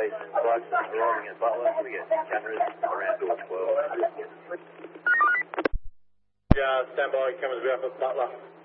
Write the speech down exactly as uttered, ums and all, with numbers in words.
by Clarkson arriving at Butler. We get cameras around door twelve. Yeah, stand by, cameras be up at Butler.